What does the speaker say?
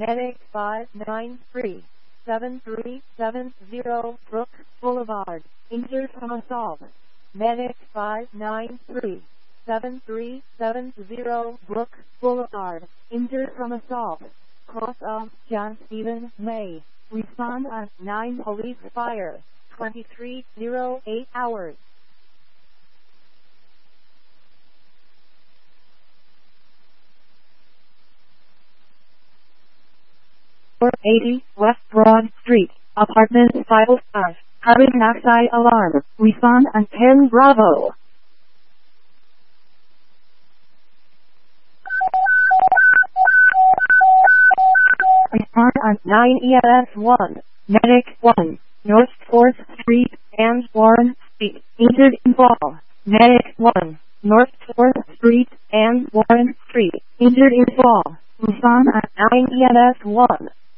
Medic 593-7370 Brook Boulevard, injured from assault. Medic 593-7370 Brook Boulevard, injured from assault. Cause of John Stephen May. Respond at 9 police fire, 2308 hours. 480 West Broad Street, apartment 505. Carbon monoxide alarm. Respond on 10 Bravo. Respond on 9 EMS 1. Medic 1. North 4th Street and Warren Street. Injured in fall. Medic 1. North 4th Street and Warren Street. Injured in fall. Respond on 9 EMS 1.